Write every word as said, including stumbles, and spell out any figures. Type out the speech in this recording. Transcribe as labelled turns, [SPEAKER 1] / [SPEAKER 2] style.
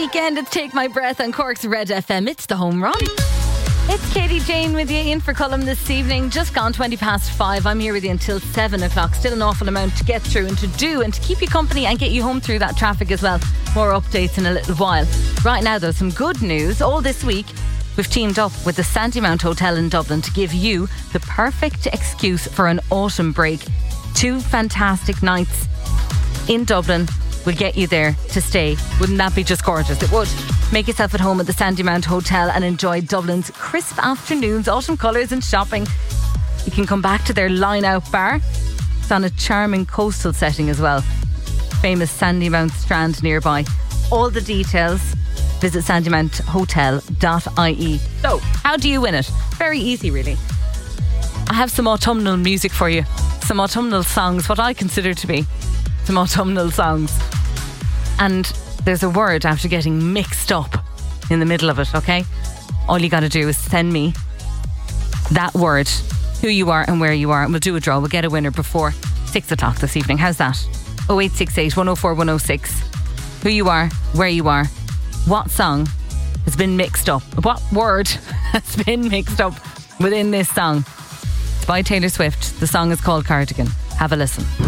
[SPEAKER 1] weekend. It's Take My Breath on Cork's Red F M. It's the home run. It's Katie Jane with you in for Column this evening. Just gone twenty past five. I'm here with you until seven o'clock. Still an awful amount to get through and to do and to keep you company and get you home through that traffic as well. More updates in a little while. Right now, though, some good news. All this week, we've teamed up with the Sandymount Hotel in Dublin to give you the perfect excuse for an autumn break. Two fantastic nights in Dublin will get you there to stay. Wouldn't that be just gorgeous? It would. Make yourself at home at the Sandymount Hotel and enjoy Dublin's crisp afternoons, autumn colours and shopping. You can come back to their Line Out bar. It's on a charming coastal setting as well. Famous Sandymount Strand nearby. All the details, visit sandymount hotel dot I E. So, how do you win it? Very easy, really. I have some autumnal music for you. Some autumnal songs, what I consider to be some autumnal songs. And there's a word after getting mixed up in the middle of it, okay? All you got to do is send me that word, who you are and where you are, and we'll do a draw. We'll get a winner before six o'clock this evening. How's that? oh eight six eight, one oh four, one oh six. Who you are, where you are, what song has been mixed up, what word has been mixed up within this song. It's by Taylor Swift. The song is called Cardigan. Have a listen.